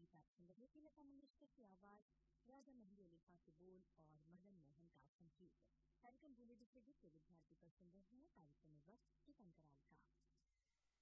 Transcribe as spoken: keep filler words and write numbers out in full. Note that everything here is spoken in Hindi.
कैप्शन रहे थे लता मंगेशकर की आवाज, राजा मेहंदी अली खां के बोल और मदन मोहन का संगीत। कार्यक्रम बूंदे बिखरे गीत के विद्यार्थी पर